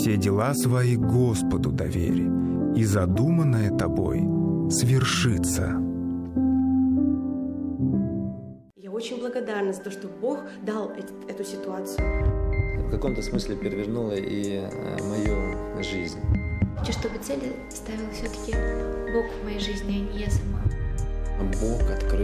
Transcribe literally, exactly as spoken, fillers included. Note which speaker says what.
Speaker 1: все дела свои Господу довери, и задуманное тобой свершится.
Speaker 2: Я очень благодарна за то, что Бог дал эту ситуацию.
Speaker 3: В каком-то смысле перевернула и мою жизнь.
Speaker 4: Хочу, чтобы цели ставил все-таки Бог в моей жизни, а не я сама.
Speaker 3: Бог открыл